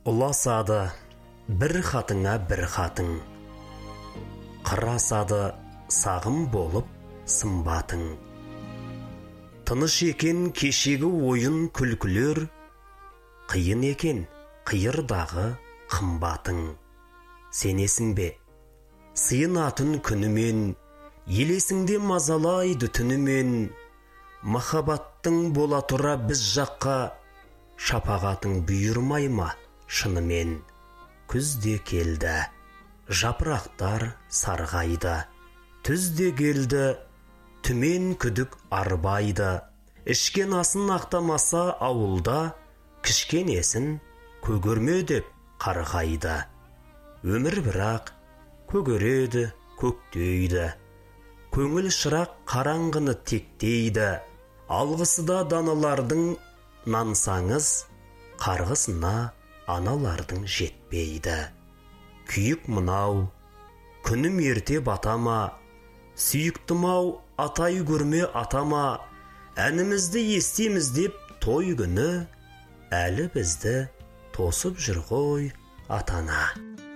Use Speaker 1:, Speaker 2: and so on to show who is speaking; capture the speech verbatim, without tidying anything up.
Speaker 1: Ұласады бір хатыңа бір хатың, қырасады сағым болып сымбатың. Тыныш екен кешегі ойын күлкілер, қиын екен қиырдағы қымбатың. Сенесің бе сыйынатын күнімен, елесіңде мазалайды түнімен. Махаббаттың бола тұра біз жаққа, шапағатың бұйырмай ма шынымен. Күзде келді, жапырақтар сарғайды, түзде келді, түмен күдік арбайды. Ішкен асын ақтамаса ауылда, кішкенесін көгерме деп қарғайды. Өмір бірақ көгереді, көктейді, көңіл шырақ қараңғыны тектейді. Алғысы да даналардың нансаңыз, қарғысына аналардың жетпейді. Күйік мынау, күнім ерте батама, сүйіктім-ау атай көрме атама. Әнімізді естеміз деп той күні, әлі бізді тосып жүр ғой атана.